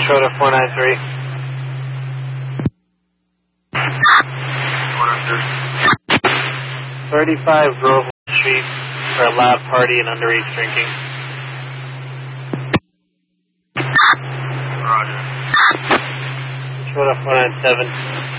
Detroit 493. 35 Grove Street for a loud party and underage drinking. Roger. Detroit 497.